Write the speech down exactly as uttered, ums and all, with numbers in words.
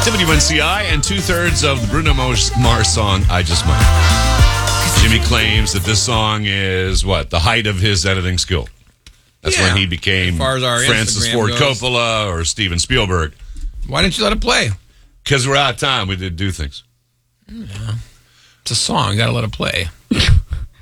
W N C I and two-thirds of the Bruno Mars song, I Just Might. Jimmy claims that this song is, what, the height of his editing skill. That's Yeah. when he became As far as our Francis Instagram Ford goes. Coppola or Steven Spielberg. Why didn't you let it play? Because we're out of time. We did do things. It's a song. You got to let it play.